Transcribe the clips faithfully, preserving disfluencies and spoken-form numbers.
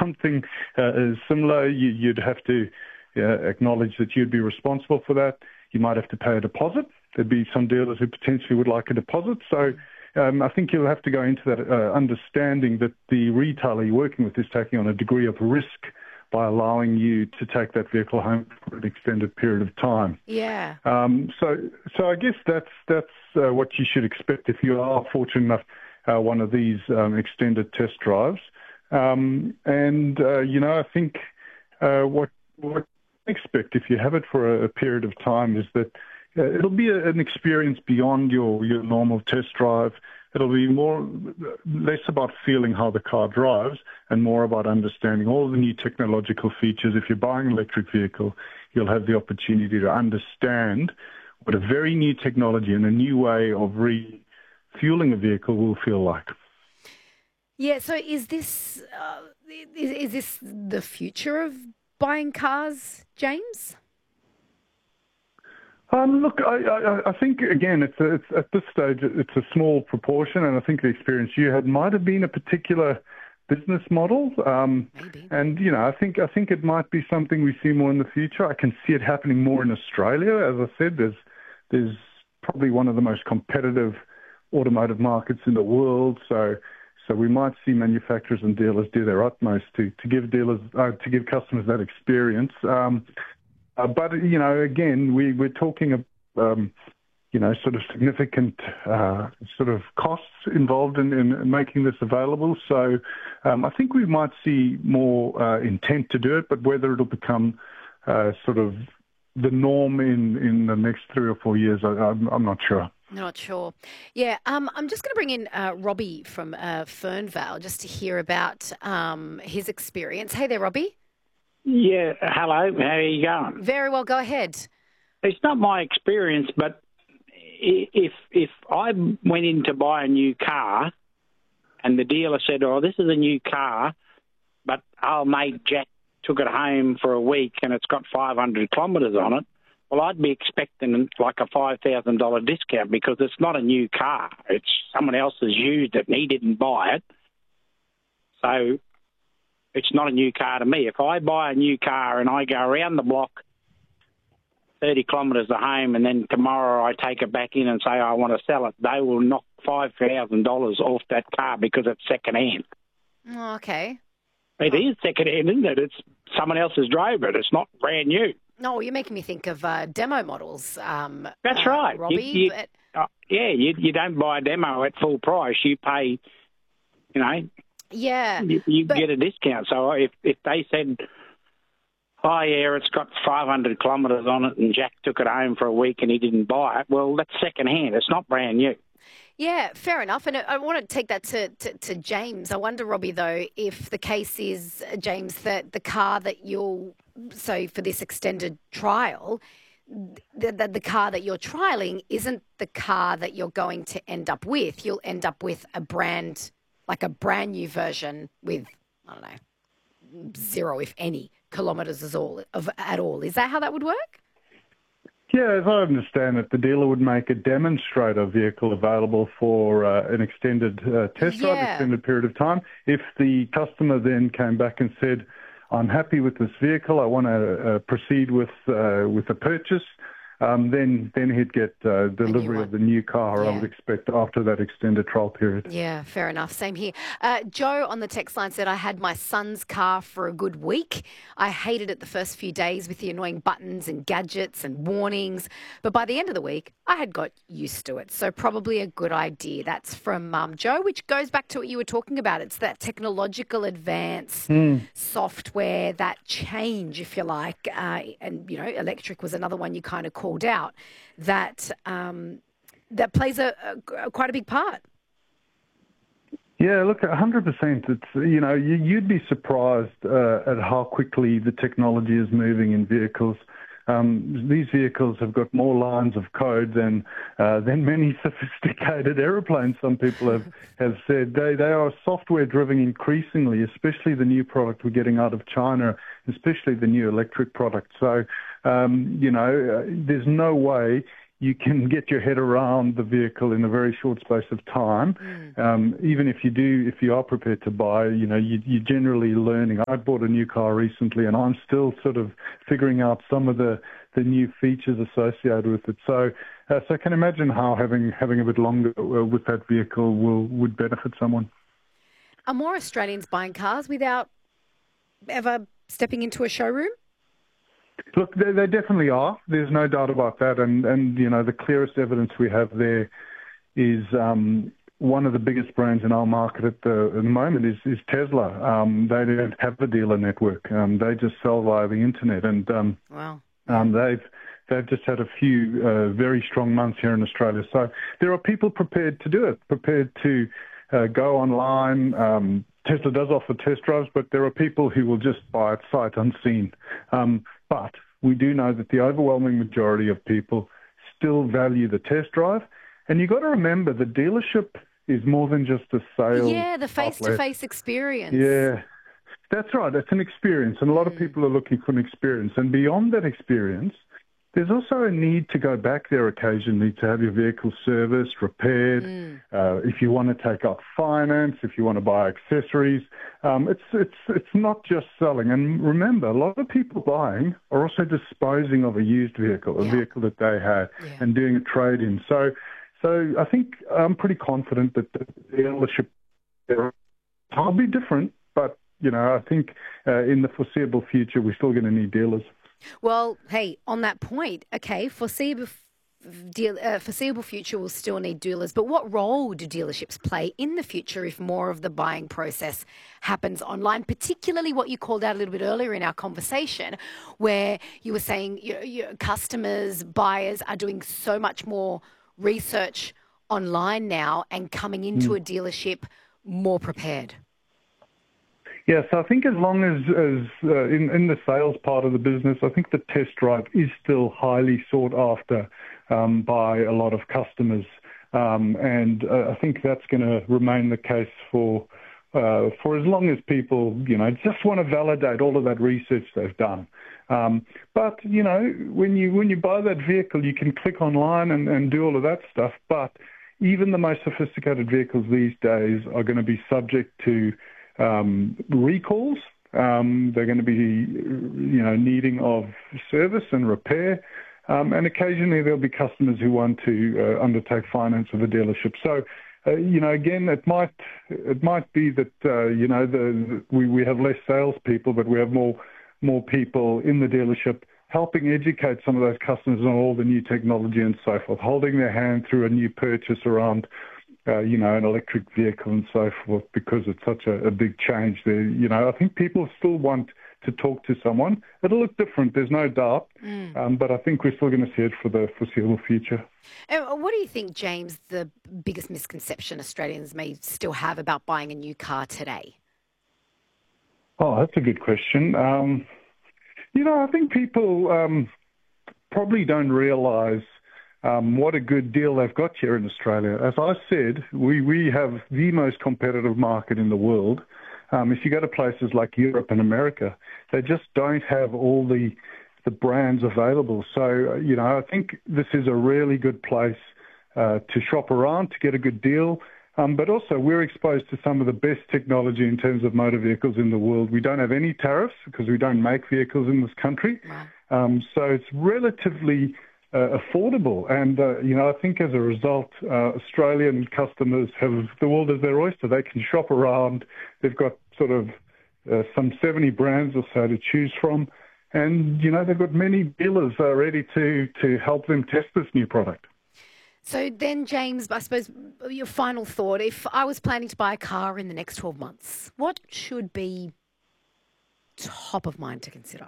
something uh, similar, you, you'd have to uh, acknowledge that you'd be responsible for that. You might have to pay a deposit. There'd be some dealers who potentially would like a deposit. So um, I think you'll have to go into that uh, understanding that the retailer you're working with is taking on a degree of risk by allowing you to take that vehicle home for an extended period of time. Yeah. Um, so, so I guess that's that's uh, what you should expect if you are fortunate enough uh, one of these um, extended test drives. Um, and uh, you know, I think uh, what what you expect if you have it for a, a period of time is that uh, it'll be a, an experience beyond your your normal test drive. It'll be more, less about feeling how the car drives and more about understanding all the new technological features. If you're buying an electric vehicle, you'll have the opportunity to understand what a very new technology and a new way of refueling a vehicle will feel like. Yeah, so is this, uh, is, is this the future of buying cars, James? Um, look, I, I, I think, again, it's, a, it's at this stage, it's a small proportion, and I think the experience you had might have been a particular business model. Um, Maybe. And, you know, I think I think it might be something we see more in the future. I can see it happening more in Australia. As I said, there's, there's probably one of the most competitive automotive markets in the world, so so we might see manufacturers and dealers do their utmost to, to give dealers uh, to give customers that experience. Um, Uh, but, you know, again, we, we're talking, um, you know, sort of significant uh, sort of costs involved in, in making this available. So um, I think we might see more uh, intent to do it, but whether it'll become uh, sort of the norm in, in the next three or four years, I, I'm, I'm not sure. Not sure. Yeah, um, I'm just going to bring in uh, Robbie from uh, Fernvale just to hear about um, his experience. Hey there, Robbie. Yeah, hello. How are you going? Very well. Go ahead. It's not my experience, but if if I went in to buy a new car and the dealer said, oh, this is a new car, but old mate Jack took it home for a week and it's got five hundred kilometres on it, well, I'd be expecting like a five thousand dollars discount because it's not a new car. It's someone else has used it and he didn't buy it. So it's not a new car to me. If I buy a new car and I go around the block thirty kilometres to home and then tomorrow I take it back in and say I want to sell it, they will knock five thousand dollars off that car because it's second-hand. Oh, okay. It is second-hand, isn't it? It's someone else has drove it. It's not brand new. No, you're making me think of uh, demo models. Um, That's uh, right. Robbie. You, you, but... uh, yeah, you, you don't buy a demo at full price. You pay, you know... Yeah. You, you but... get a discount. So if, if they said, oh, yeah, it's got five hundred kilometres on it and Jack took it home for a week and he didn't buy it, well, that's second-hand. It's not brand new. Yeah, fair enough. And I want to take that to, to, to James. I wonder, Robbie, though, if the case is, James, that the car that you'll, so for this extended trial, the, the, the car that you're trialling isn't the car that you're going to end up with. You'll end up with a brand, like a brand new version with, I don't know, zero, if any, kilometres at all, of, at all. Is that how that would work? Yeah, as I understand it, the dealer would make a demonstrator vehicle available for uh, an extended uh, test drive, Yeah. extended period of time. If the customer then came back and said, I'm happy with this vehicle, I want to uh, proceed with uh, with a purchase, um, then then he'd get uh, delivery of the new car, Yeah. I would expect, after that extended trial period. Yeah, fair enough. Same here. Uh, Joe on the text line said, I had my son's car for a good week. I hated it the first few days with the annoying buttons and gadgets and warnings. But by the end of the week, I had got used to it. So probably a good idea. That's from um, Joe, which goes back to what you were talking about. It's that technological advance, Mm. software, that change, if you like. Uh, and, you know, electric was another one you kind of called out, that um, that plays a, a quite a big part. Yeah, look, one hundred percent. It's, you know, you, you'd be surprised uh, at how quickly the technology is moving in vehicles. Um, these vehicles have got more lines of code than uh, than many sophisticated aeroplanes, some people have, have said. They, they are software-driven increasingly, especially the new product we're getting out of China, especially the new electric product. So, um, you know, uh, there's no way you can get your head around the vehicle in a very short space of time. Mm. Um, even if you do, if you are prepared to buy, you know, you, you're generally learning. I bought a new car recently, and I'm still sort of figuring out some of the, the new features associated with it. So, uh, so I can imagine how having having a bit longer uh, with that vehicle will would benefit someone. Are more Australians buying cars without ever stepping into a showroom? Look, they, they definitely are. There's no doubt about that. And, and you know, the clearest evidence we have there is um, one of the biggest brands in our market at the, at the moment is, is Tesla. Um, they don't have a dealer network. Um, they just sell via the internet. And um, wow. um, they've they've just had a few uh, very strong months here in Australia. So there are people prepared to do it, prepared to uh, go online. Um, Tesla does offer test drives, but there are people who will just buy it sight unseen. Um, but we do know that the overwhelming majority of people still value the test drive. And you've got to remember, the dealership is more than just a sales Yeah, the face-to-face outlet. experience. Yeah, that's right. It's an experience. And a lot mm. of people are looking for an experience. And beyond that experience, there's also a need to go back there occasionally to have your vehicle serviced, repaired. Mm. Uh, if you want to take out finance, if you want to buy accessories, um, it's it's it's not just selling. And remember, a lot of people buying are also disposing of a used vehicle, a yeah. vehicle that they had, yeah. and doing a trade-in. So, so I think I'm pretty confident that the dealership will be different, but you know, I think uh, in the foreseeable future, we're still going to need dealers. Well, hey, on that point, okay, foreseeable, deal, uh, foreseeable future will still need dealers, but what role do dealerships play in the future if more of the buying process happens online, particularly what you called out a little bit earlier in our conversation, where you were saying your, your customers, buyers are doing so much more research online now and coming into mm. a dealership more prepared? Yes, I think as long as, as uh, in, in the sales part of the business, I think the test drive is still highly sought after um, by a lot of customers. Um, and uh, I think that's going to remain the case for uh, for as long as people, you know, just want to validate all of that research they've done. Um, but, you know, when you when you buy that vehicle, you can click online and, and do all of that stuff. But even the most sophisticated vehicles these days are going to be subject to Um, recalls. Um, they're going to be, you know, needing of service and repair, um, and occasionally there'll be customers who want to uh, undertake finance with a dealership. So, uh, you know, again, it might it might be that uh, you know the, the we we have less salespeople, but we have more more people in the dealership helping educate some of those customers on all the new technology and so forth, holding their hand through a new purchase around. Uh, you know, an electric vehicle and so forth, because it's such a, a big change there. You know, I think people still want to talk to someone. It'll look different, there's no doubt, mm. um, but I think we're still going to see it for the foreseeable future. And what do you think, James, the biggest misconception Australians may still have about buying a new car today? Oh, that's a good question. Um, you know, I think people um, probably don't realise Um, what a good deal they've got here in Australia. As I said, we, we have the most competitive market in the world. Um, if you go to places like Europe and America, they just don't have all the the brands available. So, you know, I think this is a really good place uh, to shop around, to get a good deal. Um, but also, we're exposed to some of the best technology in terms of motor vehicles in the world. We don't have any tariffs because we don't make vehicles in this country. Wow. Um, so it's relatively Uh, affordable. And, uh, you know, I think as a result, uh, Australian customers have the world as their oyster. They can shop around. They've got sort of uh, some seventy brands or so to choose from. And, you know, they've got many dealers uh, ready to, to help them test this new product. So then, James, I suppose your final thought, if I was planning to buy a car in the next twelve months, what should be top of mind to consider?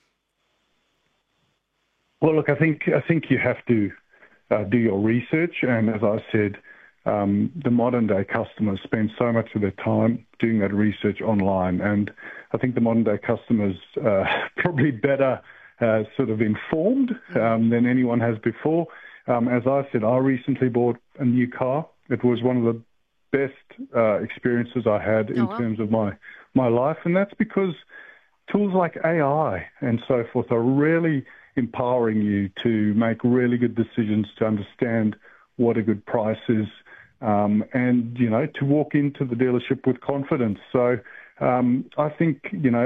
Well, look, I think I think you have to uh, do your research, and as I said, um, the modern day customers spend so much of their time doing that research online, and I think the modern day customers are probably better uh, sort of informed um, than anyone has before. Um, as I said, I recently bought a new car. It was one of the best uh, experiences I had in oh, wow. terms of my my life, and that's because tools like A I and so forth are really empowering you to make really good decisions, to understand what a good price is, um, and, you know, to walk into the dealership with confidence. So um, I think, you know,